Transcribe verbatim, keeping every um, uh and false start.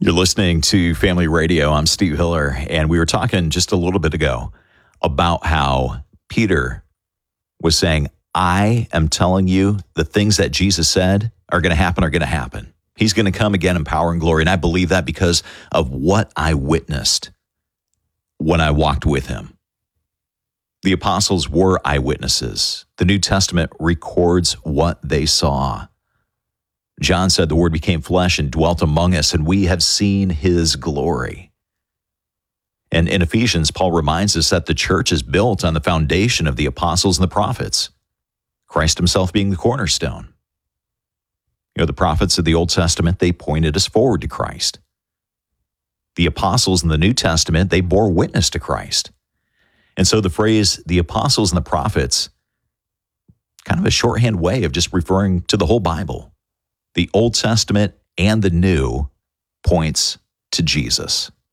You're listening to Family Radio. I'm Steve Hiller, and we were talking just a little bit ago about how Peter was saying, I am telling you the things that Jesus said are going to happen are going to happen. He's going to come again in power and glory, and I believe that because of what I witnessed when I walked with him. The apostles were eyewitnesses. The New Testament records what they saw. John said the Word became flesh and dwelt among us, and we have seen his glory. And in Ephesians, Paul reminds us that the church is built on the foundation of the apostles and the prophets, Christ himself being the cornerstone. You know, the prophets of the Old Testament, they pointed us forward to Christ. The apostles in the New Testament, they bore witness to Christ. And so the phrase, the apostles and the prophets, kind of a shorthand way of just referring to the whole Bible. The Old Testament and the New points to Jesus.